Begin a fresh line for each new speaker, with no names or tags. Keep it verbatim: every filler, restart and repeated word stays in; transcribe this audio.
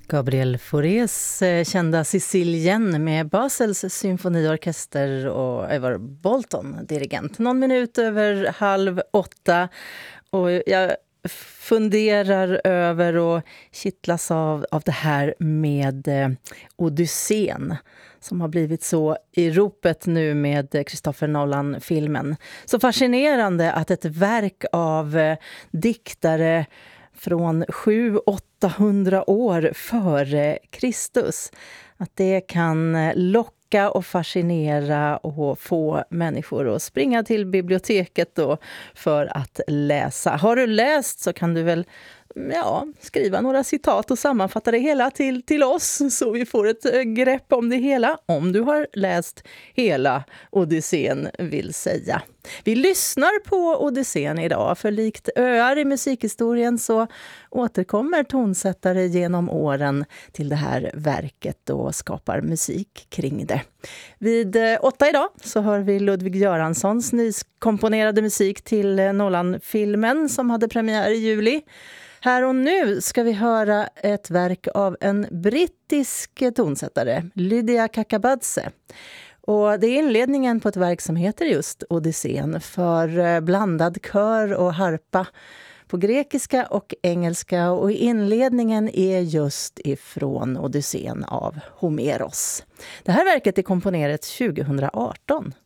Gabriel Faurés eh, kända Sicilien med Basels symfoniorkester och Evar Bolton, dirigent. Någon minut över halv åtta och jag funderar över och kittlas av, av det här med eh, Odysseen som har blivit så i ropet nu med Christopher Nolan-filmen. Så fascinerande att ett verk av eh, diktare från sju åttahundra år före Kristus. Att det kan locka och fascinera och få människor att springa till biblioteket då för att läsa. Har du läst så kan du väl ja, skriva några citat och sammanfatta det hela till, till oss så vi får ett grepp om det hela. Om du har läst hela Odysseen vill säga. Vi lyssnar på Odysseen idag, för likt öar i musikhistorien så återkommer tonsättare genom åren till det här verket och skapar musik kring det. Vid åtta idag så hör vi Ludwig Göranssons nykomponerade musik till Nolan-filmen som hade premiär i juli. Här och nu ska vi höra ett verk av en brittisk tonsättare, Lydia Kakabadze. Och det är inledningen på ett verk som heter just Odysseen för blandad kör och harpa på grekiska och engelska. Och inledningen är just ifrån Odysseen av Homeros. Det här verket är komponerat tjugohundraarton.